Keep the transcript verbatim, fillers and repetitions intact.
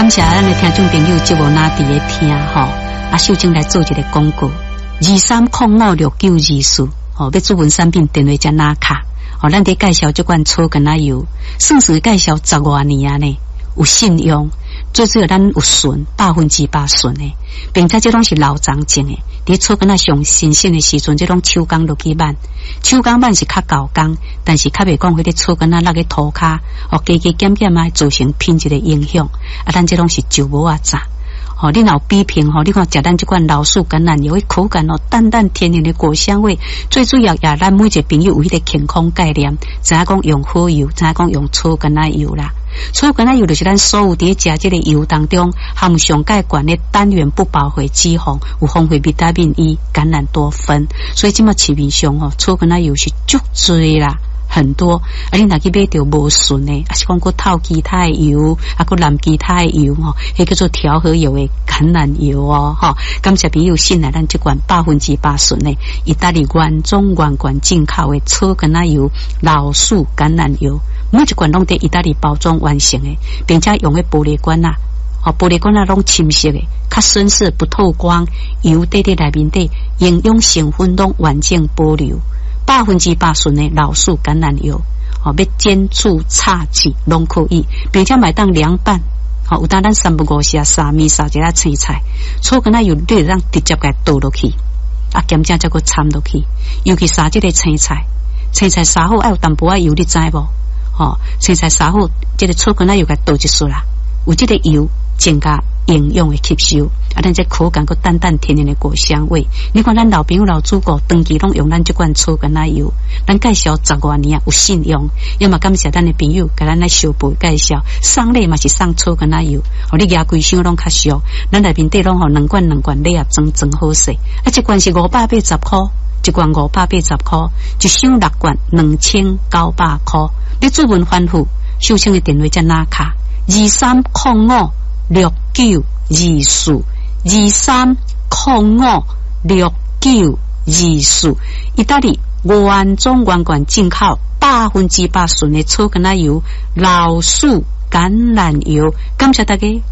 感谢咱的听众朋友节目哪伫咧听吼，啊，秀清来做一个广告，二三零五六九二四，吼，要主文产品电话加拿卡，吼，咱伫介绍这款草根仔油，算是介绍十外年啊呢，有信用，最主要咱有纯，百分之百纯的，并且这拢是老长种的，伫草根仔上新鲜的时阵，这种手工落去挽，手工挽是较高工，但是较袂讲迄个草根仔落去涂骹，哦，加加减减啊，造成品质的影响，啊，咱这拢是旧无啊杂。哦，你若比拼吼，你看食咱这款老树橄榄油，口感哦淡淡甜甜的果香味，最主要也咱每一个朋友有迄个健康概念，知影讲用好油，知影讲用草橄榄油啦。草橄榄油就是咱所有伫食这个油当中含上介悬的单元不饱和脂肪，有丰富维他命 E、橄榄多酚，所以即马市面上吼草橄榄油是足多啦。很多，啊，你若去买着无纯的，啊是讲佫透其他的油，啊佫淋其他的油吼，迄叫做调和油的橄榄油哦，吼。感谢朋友信赖咱这款百分之百纯的意大利原装原罐进口的草橄榄油、老树橄榄油，每一罐拢伫意大利包装完成的，并且用的玻璃罐啊，哦，玻璃罐啊拢深色的，较深色不透光，油滴滴内面底营养成分拢完整保留。百分之百纯的老树橄榄油，哦，要煎煮炒煮拢可以，并且买当凉拌，哦，有当咱三不五时啊，三米烧一下青菜，草橄榄油你让直接给倒落去，啊，咸正再个掺落去，尤其杀这个青菜，青菜杀好爱有淡薄仔油，你知无？哦，青菜杀好，这个草橄榄油给倒一束啦，有这个油增加营养的吸收，啊，咱这口感个淡淡甜甜的果香味。你看咱老朋友老主顾长期拢用咱这款草橄榄油，咱介绍十多年啊，有信用。要么感谢咱的朋友，给咱来小辈介绍，送礼嘛是送草橄榄油，哦，你牙规箱拢较俗，咱内面底拢吼两罐两罐礼啊，装装好势。啊，一罐是五百八十块，一罐五百八十块，一箱六罐两千九百块。你主文反复，秀清的电话在哪卡？二三零五六九二四二三零五六九二四，意大利原装原罐进口百分之百纯的草橄榄油、老树橄榄油，感谢大家。